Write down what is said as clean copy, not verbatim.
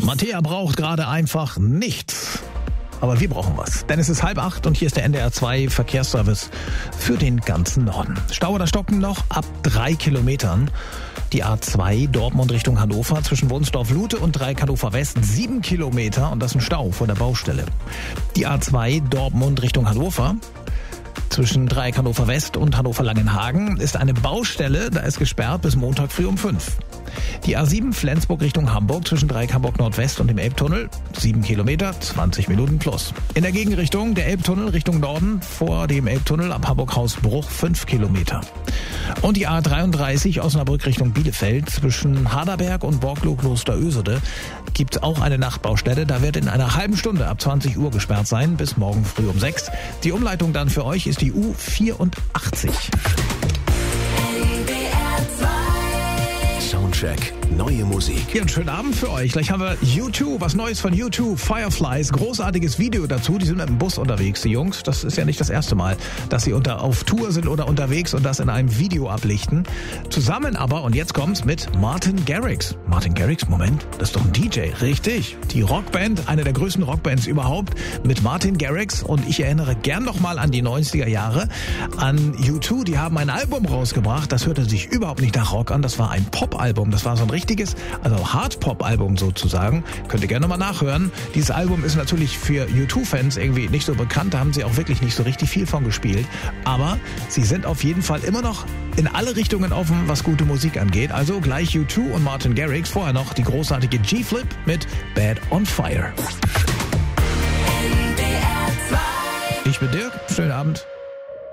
Mattea braucht gerade einfach nichts. Aber wir brauchen was. Denn es ist 7:30 und hier ist der NDR 2 Verkehrsservice für den ganzen Norden. Stau oder Stocken noch ab 3 Kilometern. Die A2 Dortmund Richtung Hannover zwischen Wunsdorf-Lute und Dreieck Hannover West 7 Kilometer und das ist ein Stau vor der Baustelle. Die A2 Dortmund Richtung Hannover zwischen Dreieck Hannover West und Hannover Langenhagen ist eine Baustelle, da ist gesperrt bis Montag früh um 5. Die A7 Flensburg Richtung Hamburg zwischen Dreieck Hamburg Nordwest und dem Elbtunnel 7 Kilometer, 20 Minuten plus. In der Gegenrichtung der Elbtunnel Richtung Norden vor dem Elbtunnel ab Hamburg-Hausbruch 5 Kilometer. Und die A33 Osnabrück Richtung Bielefeld zwischen Harderberg und Borglo-Kloster-Ösede gibt auch eine Nachtbaustelle. Da wird in einer halben Stunde ab 20 Uhr gesperrt sein bis morgen früh um 6. Die Umleitung dann für euch ist die U84. Soundcheck, neue Musik. Ja, einen schönen Abend für euch. Gleich haben wir U2, was Neues von U2, Fireflies, großartiges Video dazu. Die sind mit dem Bus unterwegs, die Jungs. Das ist ja nicht das erste Mal, dass sie auf Tour sind oder unterwegs und das in einem Video ablichten. Zusammen aber, und jetzt kommt's, mit Martin Garrix. Martin Garrix, Moment, das ist doch ein DJ. Richtig. Die Rockband, eine der größten Rockbands überhaupt, mit Martin Garrix. Und ich erinnere gern nochmal an die 90er Jahre, an U2. Die haben ein Album rausgebracht, das hörte sich überhaupt nicht nach Rock an. Das war ein Pop-Album. Das war so ein richtiges, also Hard-Pop-Album sozusagen. Könnt ihr gerne mal nachhören. Dieses Album ist natürlich für U2-Fans irgendwie nicht so bekannt. Da haben sie auch wirklich nicht so richtig viel von gespielt. Aber sie sind auf jeden Fall immer noch in alle Richtungen offen, was gute Musik angeht. Also gleich U2 und Martin Garrix. Vorher noch die großartige G-Flip mit Bad on Fire. Ich bin Dirk. Schönen Abend.